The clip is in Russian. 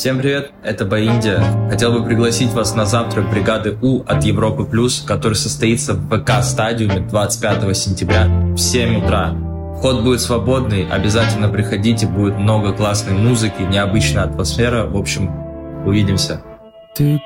Всем привет, это Баиндия. Хотел бы пригласить вас на завтрак бригады У от Европы Плюс, который состоится в ВК-стадиуме 25 сентября в 7 утра. Вход будет свободный, обязательно приходите, будет много классной музыки, необычная атмосфера. В общем, увидимся.